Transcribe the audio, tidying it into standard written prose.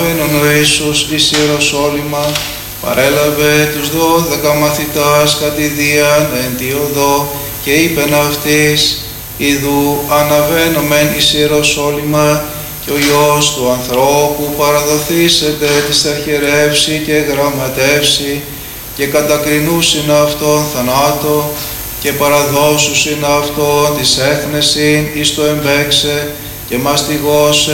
αναβαίνων ο Ιησούς εις Ιεροσόλυμα, παρέλαβε τους 12 μαθητάς κατηδίαν εν τη οδό και είπεν αυτοίς, «Ιδού αναβαίνομεν εις Ιεροσόλυμα και ο Υιός του ανθρώπου παραδοθήσεται της αρχιερεύσει και γραμματεύσει και κατακρινούσιν αυτόν θανάτω και παραδώσουσιν αυτόν της έθνεσιν εις το εμπέξε και μαστιγώσε